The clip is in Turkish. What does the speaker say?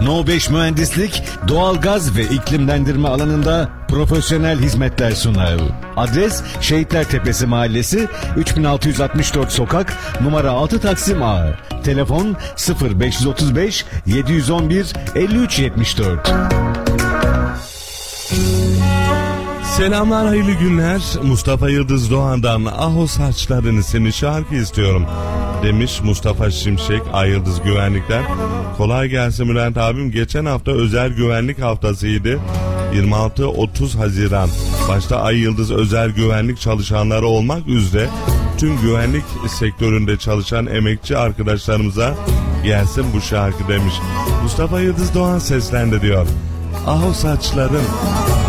No 5 Mühendislik, doğalgaz ve iklimlendirme alanında profesyonel hizmetler sunar. Adres Şehitler Tepesi Mahallesi, 3664 Sokak, numara 6 Taksim A. Telefon 0535 711 5374. Selamlar, hayırlı günler. Mustafa Yıldız Doğan'dan "Aho Saçların" isimli şarkı istiyorum demiş Mustafa Şimşek Ay Yıldız Güvenlik'ten. Kolay gelsin Bülent abim. Geçen hafta özel güvenlik haftasıydı. 26-30 Haziran. Başta Ay Yıldız özel güvenlik çalışanları olmak üzere tüm güvenlik sektöründe çalışan emekçi arkadaşlarımıza gelsin bu şarkı demiş. Mustafa Yıldız Doğan seslendi diyor. Aho saçların.